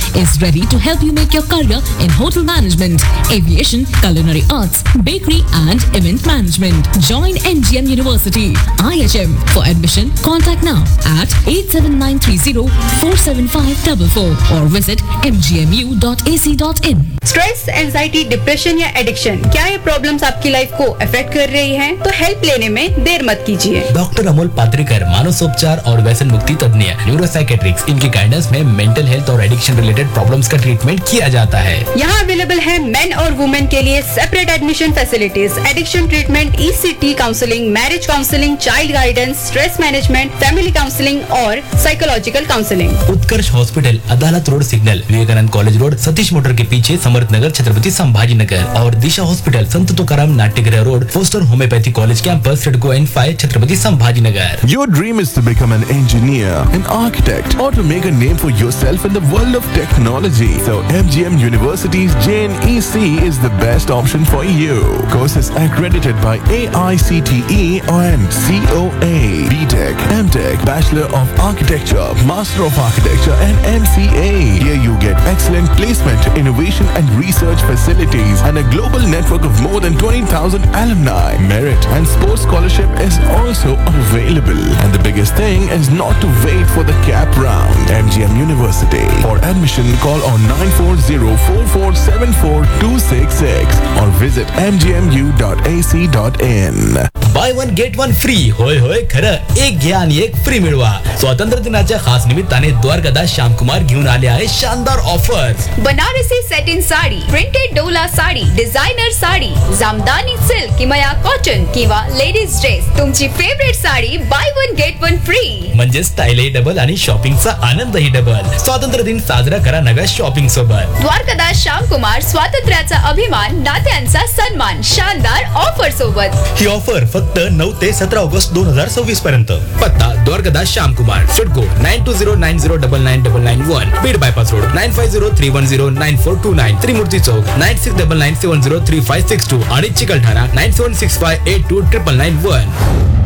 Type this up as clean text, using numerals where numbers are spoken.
is ready to help you make your career in hotel management, aviation, culinary arts, bakery and event management. Join MGM University, IHM. For admission, contact now at 87930-47544 or visit mgmu.ac.in. Stress, anxiety, depression या addiction, क्या ये problems आपकी life को affect कर रही हैं? तो help लेने में देर मत कीजिए। डॉक्टर अमोल पात्रिकर, मानसोपचार और व्यसन मुक्ति तज्ञ, न्यूरोसाइकेट्रिक्स, इनकी गाइडेंस में मेंटल हेल्थ और एडिक्शन रिलेटेड प्रॉब्लम्स का ट्रीटमेंट किया जाता है। यहाँ अवेलेबल है मेन और वुमेन के लिए separate admission facilities, addiction treatment, ECT counselling, marriage counselling, child guidance, stress management, family counselling और साइकोलॉजिकल काउंसलिंग। उत्कर्ष हॉस्पिटल, अदालत road signal, Vivekananda college road, Satish motor के पीछे, समर्थ नगर, छत्रपति संभाजी नगर। और दिशा हॉस्पिटल, संत तुकाराम नाट्यगृह road, poster homeopathy college campus, CIDCO N5, Chhatrapati Sambhaji Nagar. Your dream is to become an engineer, an architect, or to make a name for yourself in the world of technology. So MGM University's JNEC is the best option for you. Courses accredited by AICTE and COA. BTech, MTech, Bachelor of Architecture, Master of Architecture and MCA. Here you get excellent placement, innovation and research facilities and a global network of more than 20,000 alumni. Merit and sports scholarship is also available. And the biggest thing is not to wait for the cap round. MGM University. For admission, call on 9404474266 or visit mgmu.ac.in. By one get one free. होय होय खरं, एक घ्या आणि एक free मिळवा. स्वातंत्र्य दिनाच्या खास निमित्ताने द्वारकादास श्यामकुमार घेऊन आले आहे शानदार ऑफर्स. बनारसी सेटिन साडी, प्रिंटेड डोला साडी, डिझायनर साडी, जामदानी सिल्क, किमया कॉटन किंवा लेडीज ड्रेस, तुमची favourite sari by one get one free. म्हणजे स्टाईलही डबल आणि शॉपिंगचा आनंदही डबल. स्वातंत्र्य दिन साजरा करा नव्या शॉपिंग सोबत. द्वारकादास श्यामकुमार, स्वातंत्र्याचा अभिमान, नात्यांचा सन्मान, शानदार ऑफर सोबत. ही ऑफर फक्त 9 ते 17 ऑगस्ट 2026 पर्यंत. पत्ता द्वारकादास श्यामकुमार, सिडको 9209099991, बीड बायपास रोड 9503109429, त्रिमूर्ती चौक 9699703562 आणि चिकलठाणा 9765829991.